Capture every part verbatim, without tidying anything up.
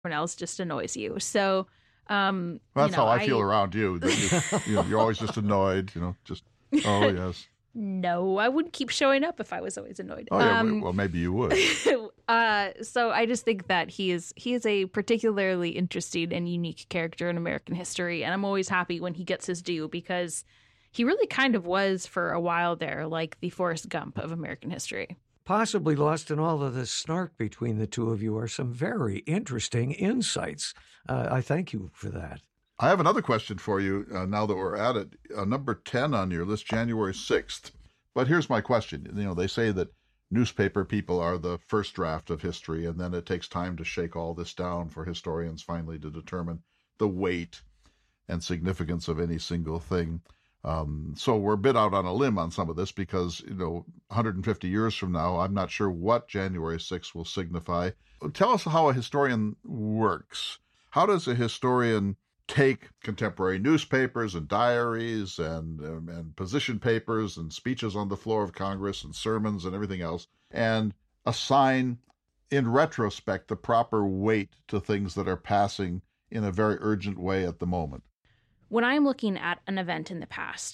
everyone else just annoys you. So, um, well, that's you know, how I, I feel around you. That you, you know, you're always just annoyed, you know, just, oh, yes. No, I wouldn't keep showing up if I was always annoyed. Oh, yeah. Um, Well, maybe you would. uh, so I just think that he is he is a particularly interesting and unique character in American history. And I'm always happy when he gets his due, because he really kind of was for a while there like the Forrest Gump of American history. Possibly lost in all of the snark between the two of you are some very interesting insights. Uh, I thank you for that. I have another question for you uh, now that we're at it. Uh, number ten on your list, January sixth. But here's my question. You know, they say that newspaper people are the first draft of history, and then it takes time to shake all this down for historians finally to determine the weight and significance of any single thing. Um, so we're a bit out on a limb on some of this because, you know, one hundred fifty years from now, I'm not sure what January sixth will signify. Tell us how a historian works. How does a historian take contemporary newspapers and diaries and, um, and position papers and speeches on the floor of Congress and sermons and everything else and assign, in retrospect, the proper weight to things that are passing in a very urgent way at the moment? When I'm looking at an event in the past,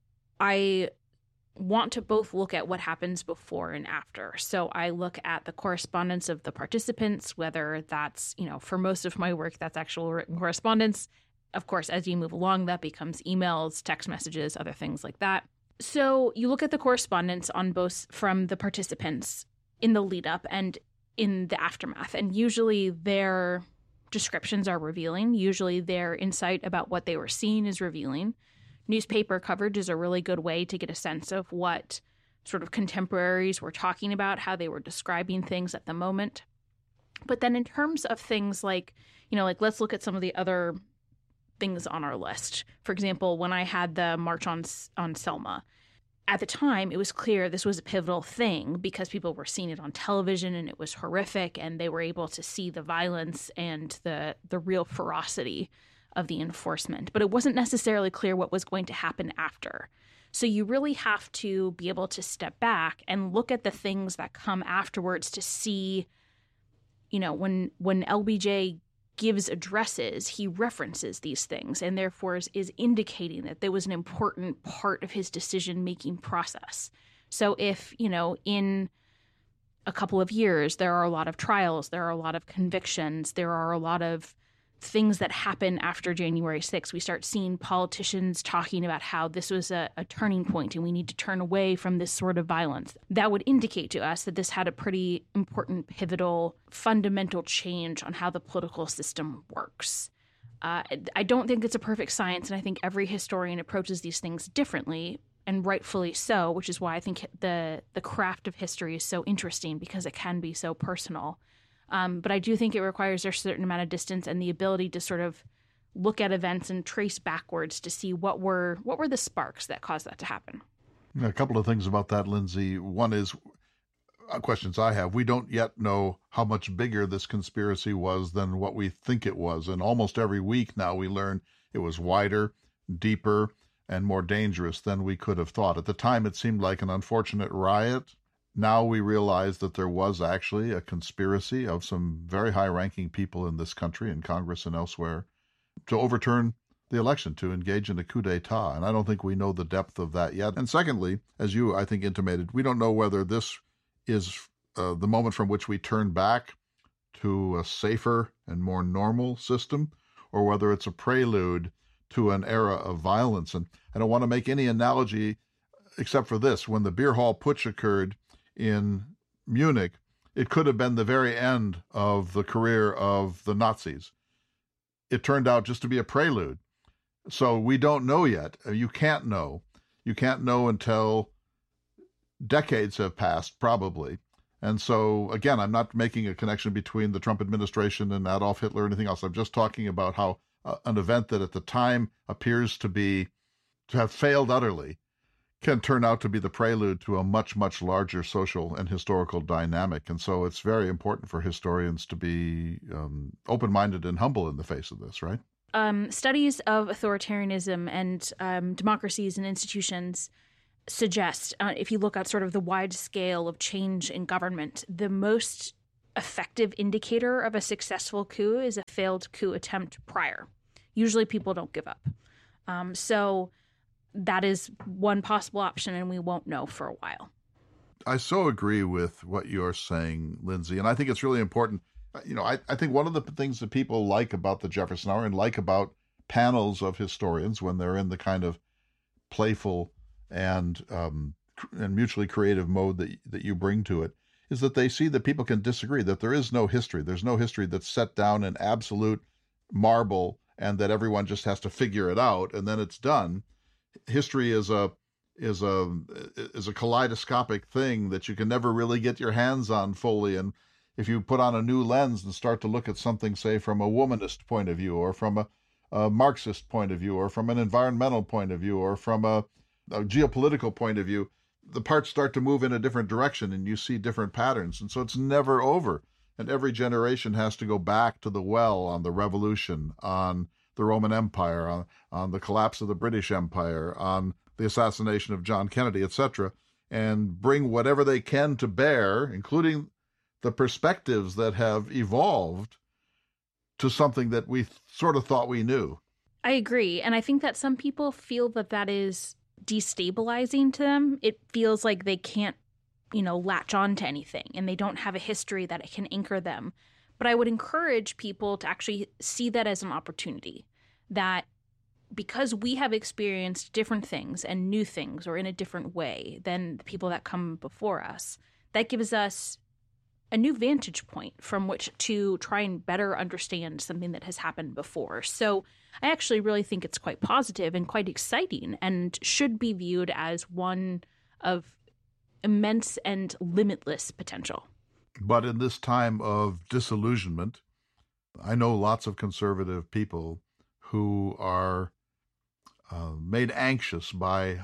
I want to both look at what happens before and after. So I look at the correspondence of the participants, whether that's, you know, for most of my work, that's actual written correspondence. Of course, as you move along, that becomes emails, text messages, other things like that. So you look at the correspondence on both from the participants in the lead up and in the aftermath. And usually their descriptions are revealing. Usually their insight about what they were seeing is revealing. Newspaper coverage is a really good way to get a sense of what sort of contemporaries were talking about, how they were describing things at the moment. But then in terms of things like, you know, like let's look at some of the other things on our list. For example, when I had the March on on Selma, at the time, it was clear this was a pivotal thing because people were seeing it on television and it was horrific, and they were able to see the violence and the the real ferocity of the enforcement. But it wasn't necessarily clear what was going to happen after. So you really have to be able to step back and look at the things that come afterwards to see, you know, when when L B J gives addresses, he references these things and therefore is, is indicating that there was an important part of his decision-making process. So if, you know, in a couple of years, there are a lot of trials, there are a lot of convictions, there are a lot of things that happen after January sixth, we start seeing politicians talking about how this was a, a turning point and we need to turn away from this sort of violence. That would indicate to us that this had a pretty important, pivotal, fundamental change on how the political system works. Uh, I don't think it's a perfect science, and I think every historian approaches these things differently, and rightfully so, which is why I think the the craft of history is so interesting, because it can be so personal. Um, but I do think it requires a certain amount of distance and the ability to sort of look at events and trace backwards to see what were what were the sparks that caused that to happen. A couple of things about that, Lindsay. One is uh, questions I have. We don't yet know how much bigger this conspiracy was than what we think it was. And almost every week now we learn it was wider, deeper, and more dangerous than we could have thought. At the time, it seemed like an unfortunate riot. Now we realize that there was actually a conspiracy of some very high-ranking people in this country, in Congress and elsewhere, to overturn the election, to engage in a coup d'etat. And I don't think we know the depth of that yet. And secondly, as you, I think, intimated, we don't know whether this is uh, the moment from which we turn back to a safer and more normal system, or whether it's a prelude to an era of violence. And I don't want to make any analogy except for this. When the beer hall putsch occurred in Munich, it could have been the very end of the career of the Nazis. It turned out just to be a prelude. So we don't know yet. You can't know. You can't know until decades have passed, probably. And so, again, I'm not making a connection between the Trump administration and Adolf Hitler or anything else. I'm just talking about how uh, an event that at the time appears to be, to have failed utterly, can turn out to be the prelude to a much, much larger social and historical dynamic. And so it's very important for historians to be um, open-minded and humble in the face of this, right? Um, studies of authoritarianism and um, democracies and institutions suggest, uh, if you look at sort of the wide scale of change in government, the most effective indicator of a successful coup is a failed coup attempt prior. Usually people don't give up. Um, so that is one possible option, and we won't know for a while. I so agree with what you're saying, Lindsay, and I think it's really important. You know, I, I think one of the things that people like about the Jefferson Hour and like about panels of historians when they're in the kind of playful and um, and mutually creative mode that that you bring to it is that they see that people can disagree, that there is no history. There's no history that's set down in absolute marble and that everyone just has to figure it out and then it's done. History is a is a is a kaleidoscopic thing that you can never really get your hands on fully. And if you put on a new lens and start to look at something, say, from a womanist point of view, or from a, a Marxist point of view, or from an environmental point of view, or from a, a geopolitical point of view, the parts start to move in a different direction and you see different patterns. And so it's never over. And every generation has to go back to the well on the revolution, on the Roman Empire, on, on the collapse of the British Empire, on the assassination of John Kennedy, et cetera, and bring whatever they can to bear, including the perspectives that have evolved to something that we sort of thought we knew. I agree. And I think that some people feel that that is destabilizing to them. It feels like they can't, you know, latch on to anything and they don't have a history that it can anchor them. But I would encourage people to actually see that as an opportunity, that because we have experienced different things and new things or in a different way than the people that come before us, that gives us a new vantage point from which to try and better understand something that has happened before. So I actually really think it's quite positive and quite exciting and should be viewed as one of immense and limitless potential. But in this time of disillusionment, I know lots of conservative people who are uh, made anxious by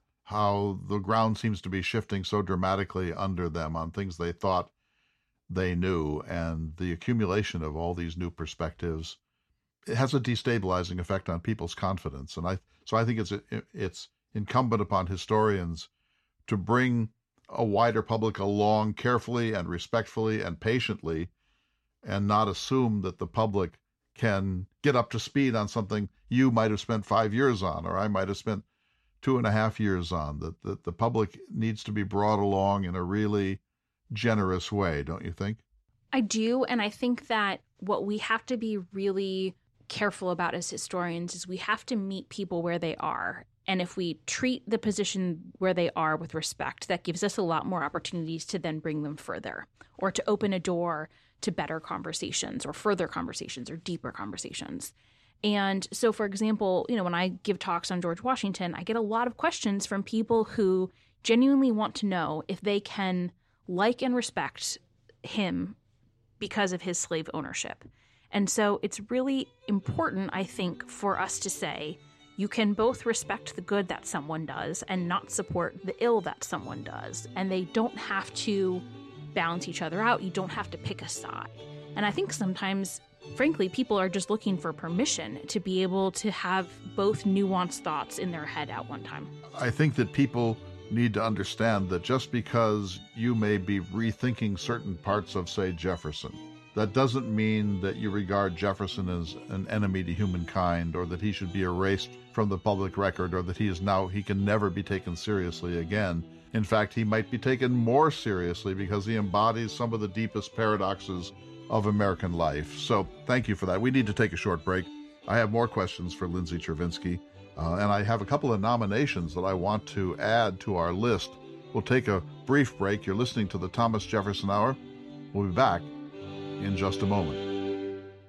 how the ground seems to be shifting so dramatically under them on things they thought they knew, and the accumulation of all these new perspectives, it has a destabilizing effect on people's confidence. And I, so I think it's it's incumbent upon historians to bring a wider public along carefully and respectfully and patiently, and not assume that the public can get up to speed on something you might have spent five years on, or I might have spent two and a half years on. That, that the public needs to be brought along in a really generous way, don't you think? I do. And I think that what we have to be really careful about as historians is we have to meet people where they are. And if we treat the position where they are with respect, that gives us a lot more opportunities to then bring them further or to open a door to better conversations or further conversations or deeper conversations. And so, for example, you know, when I give talks on George Washington, I get a lot of questions from people who genuinely want to know if they can like and respect him because of his slave ownership. And so it's really important, I think, for us to say, you can both respect the good that someone does and not support the ill that someone does. And they don't have to balance each other out. You don't have to pick a side. And I think sometimes, frankly, people are just looking for permission to be able to have both nuanced thoughts in their head at one time. I think that people need to understand that just because you may be rethinking certain parts of, say, Jefferson, that doesn't mean that you regard Jefferson as an enemy to humankind, or that he should be erased from the public record, or that he is now, he can never be taken seriously again. In fact, he might be taken more seriously because he embodies some of the deepest paradoxes of American life. So thank you for that. We need to take a short break. I have more questions for Lindsay Chervinsky, uh, and I have a couple of nominations that I want to add to our list. We'll take a brief break. You're listening to the Thomas Jefferson Hour. We'll be back in just a moment.